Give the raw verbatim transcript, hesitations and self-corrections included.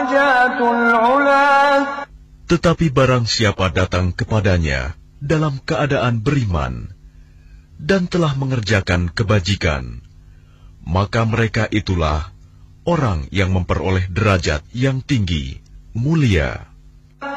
Tetapi barang siapa datang kepadanya dalam keadaan beriman dan telah mengerjakan kebajikan, maka mereka itulah orang yang memperoleh derajat yang tinggi, mulia.